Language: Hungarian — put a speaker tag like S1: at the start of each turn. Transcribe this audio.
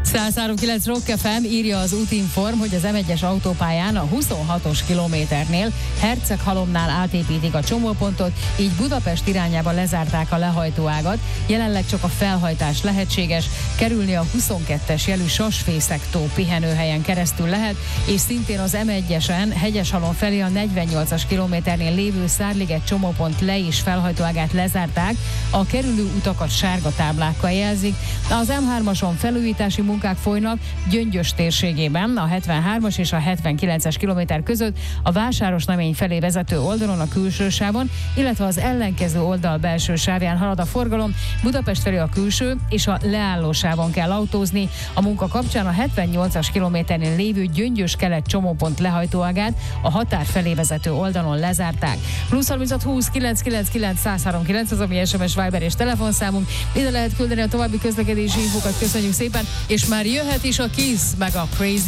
S1: 103.9 Rock FM írja az Útinform, hogy az M1-es autópályán a 26-os kilométernél Herceghalomnál átépítik a csomópontot, így Budapest irányába lezárták a lehajtóágat. Jelenleg csak a felhajtás lehetséges, kerülni a 22-es jelű Sasfészektó pihenőhelyen keresztül lehet, és szintén az M1-esen Hegyeshalom felé a 48-as kilométernél lévő Szárliget csomópont le- és felhajtóágát lezárták, a kerülő utakat sárga táblákkal jelzik. Az M3-ason felújítási munkák folynak Gyöngyös térségében, a 73-as és a 79-es kilométer között, a Vásárosnamény felé vezető oldalon a külső sávon, illetve az ellenkező oldal belső sávján halad a forgalom, Budapest felé a külső és a leálló sávon kell autózni. A munka kapcsán a 78-as kilométernél lévő Gyöngyös kelet csomópont lehajtóágát a határ felé vezető oldalon lezárták. +36 20 999 103.9 az, ami SMS, Viber és telefonszámunk. Ide lehet küldeni a további közlekedési infókat, köszönjük szépen, és már jöhet is a Kiss meg a Crazy.